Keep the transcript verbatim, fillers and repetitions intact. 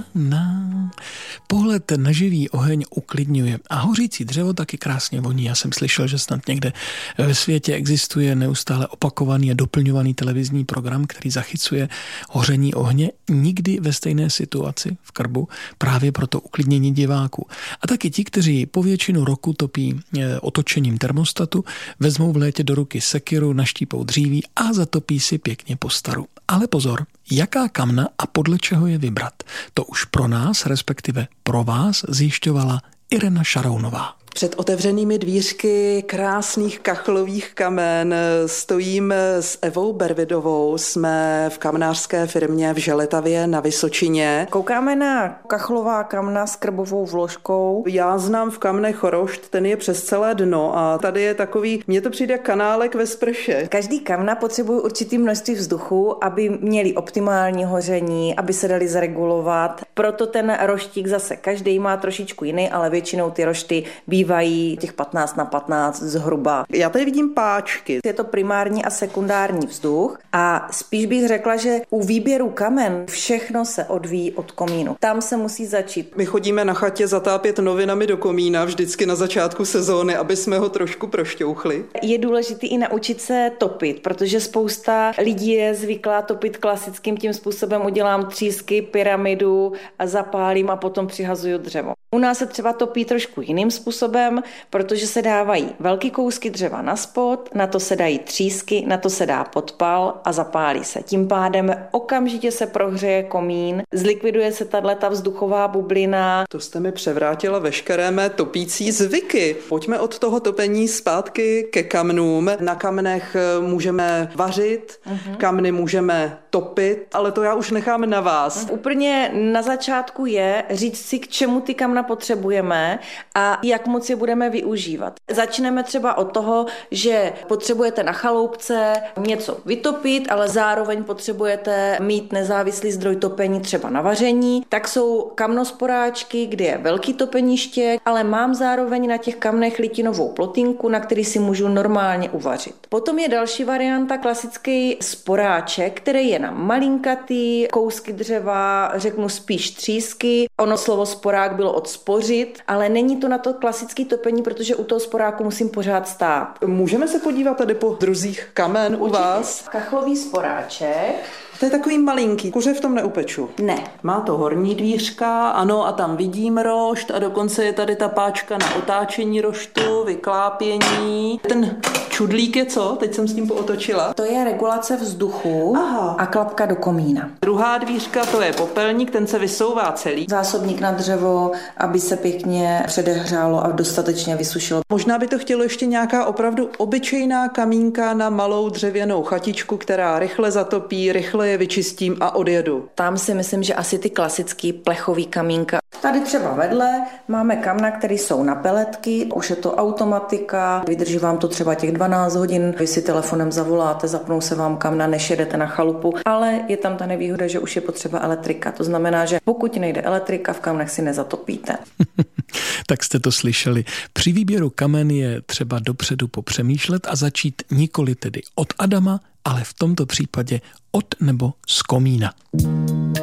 na. Pohled na živý oheň uklidňuje a hořící dřevo taky krásně voní. Já jsem slyšel, že snad někde ve světě existuje neustále opakovaný a doplňovaný televizní program, který zachycuje hoření ohně nikdy ve stejné situaci v krbu, právě pro to uklidnění diváků. A taky ti, kteří po většinu roku topí otočením termostatu, vezmou v létě do ruky sekiru, naštípou dříví a zatopí si pěkně postaru. Ale pozor, jaká kamna a podle čeho je vybrat? To už pro nás, respektive pro vás, zjišťovala Irena Šarounová. Před otevřenými dvířky krásných kachlových kamen stojím s Evou Bervidovou. Jsme v kamnářské firmě v Želetavě na Vysočině. Koukáme na kachlová kamna s krbovou vložkou. Já znám v kamnech chorošt, ten je přes celé dno a tady je takový, mně to přijde kanálek ve sprše. Každý kamna potřebuje určitý množství vzduchu, aby měli optimální hoření, aby se dali zregulovat. Proto ten roštík zase každý má trošičku jiný, ale většinou ty rošty bývají těch patnáct na patnáct zhruba. Já tady vidím páčky. Je to primární a sekundární vzduch a spíš bych řekla, že u výběru kamen všechno se odvíjí od komínu. Tam se musí začít. My chodíme na chatě zatápět novinami do komína vždycky na začátku sezóny, aby jsme ho trošku prošťouchli. Je důležité i naučit se topit, protože spousta lidí je zvyklá topit klasickým tím způsobem, udělám třísky, pyramidu a zapálím a potom přihazuju dřevo. U nás se třeba topí trošku jiným způsobem, protože se dávají velký kousky dřeva na spod, na to se dají třísky, na to se dá podpal a zapálí se. Tím pádem okamžitě se prohřeje komín, zlikviduje se tato vzduchová bublina. To jste mi převrátila veškeré mé topící zvyky. Pojďme od toho topení zpátky ke kamnům. Na kamnech můžeme vařit, uh-huh. kamny můžeme topit, ale to já už nechám na vás. Úplně na začátku je říct si, k čemu ty kamna potřebujeme a jak moc je budeme využívat. Začneme třeba od toho, že potřebujete na chaloupce něco vytopit, ale zároveň potřebujete mít nezávislý zdroj topení třeba na vaření. Tak jsou kamnosporáčky, kde je velký topeniště, ale mám zároveň na těch kamnech litinovou plotínku, na který si můžu normálně uvařit. Potom je další varianta, klasický sporáček, který je na malinkatý kousky dřeva, řeknu spíš třísky. Ono slovo sporák bylo od spořit, ale není to na to klasické topení, protože u toho sporáku musím pořád stát. Můžeme se podívat tady po druzích kamen u vás? Kachlový sporáček. To je takový malinký, kuře v tom neupeču. Ne. Má to horní dvířka, ano, a tam vidím rošt a dokonce je tady ta páčka na otáčení roštu, vyklápění. Ten čudlík je co? Teď jsem s tím pootočila. To je regulace vzduchu. Aha. A klapka do komína. Druhá dvířka, to je popelník, ten se vysouvá celý. Zásobník na dřevo, aby se pěkně předehřálo a dostatečně vysušilo. Možná by to chtělo ještě nějaká opravdu obyčejná kamínka na malou dřevěnou chatičku, která rychle zatopí, rychle je vyčistím a odjedu. Tam si myslím, že asi ty klasický plechový kamínka. Tady třeba vedle máme kamna, které jsou na peletky, už je to automatika, vydrží vám to třeba těch dvanáct hodin, vy si telefonem zavoláte, zapnou se vám kamna, než jedete na chalupu, ale je tam ta nevýhoda, že už je potřeba elektrika. To znamená, že pokud nejde elektrika, v kamnech si nezatopíte. Tak jste to slyšeli. Při výběru kamen je třeba dopředu popřemýšlet a začít nikoli tedy od Adama, ale v tomto případě od nebo z komína.